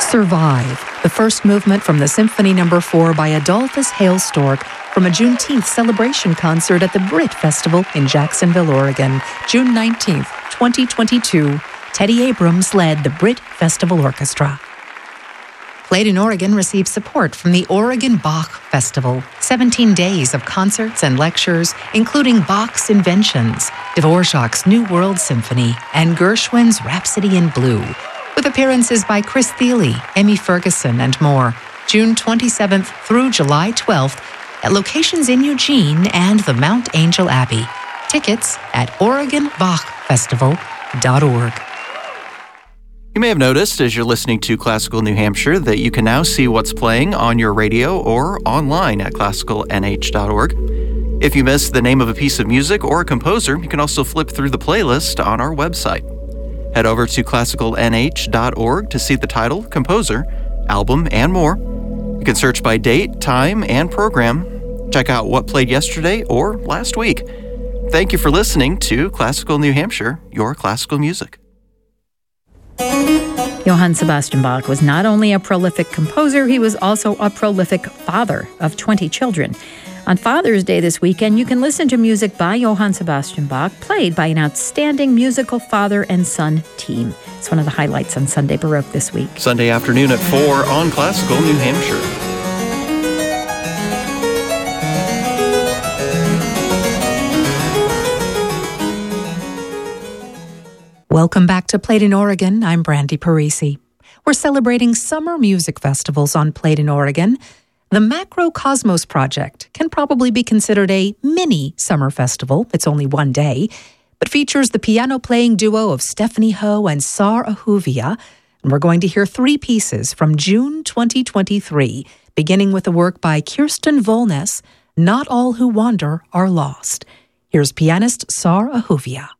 Survive, the first movement from the Symphony No. 4 by Adolphus Hailstork from a Juneteenth celebration concert at the Brit Festival in Jacksonville, Oregon, June 19th, 2022. Teddy Abrams led the Brit Festival Orchestra. Played in Oregon received support from the Oregon Bach Festival. 17 days of concerts and lectures, including Bach's Inventions, Dvorak's New World Symphony, and Gershwin's Rhapsody in Blue, with appearances by Chris Thile, Emmy Ferguson, and more. June 27th through July 12th at locations in Eugene and the Mount Angel Abbey. Tickets at OregonBachFestival.org. You may have noticed as you're listening to Classical New Hampshire that you can now see what's playing on your radio or online at classicalnh.org. If you missed the name of a piece of music or a composer, you can also flip through the playlist on our website. Head over to classicalnh.org to see the title, composer, album, and more. You can search by date, time, and program. Check out what played yesterday or last week. Thank you for listening to Classical New Hampshire, your classical music. Johann Sebastian Bach was not only a prolific composer, he was also a prolific father of 20 children. On Father's Day this weekend, you can listen to music by Johann Sebastian Bach, played by an outstanding musical father and son team. It's one of the highlights on Sunday Baroque this week. Sunday afternoon at 4 on Classical New Hampshire. Welcome back to Played in Oregon. I'm Brandy Parisi. We're celebrating summer music festivals on Played in Oregon. The Macrocosmos Project can probably be considered a mini summer festival. It's only one day, but features the piano-playing duo of Stephanie Ho and Sar Ahuvia. And we're going to hear 3 pieces from June 2023, beginning with a work by Kirsten Volnes, Not All Who Wander Are Lost. Here's pianist Sar Ahuvia.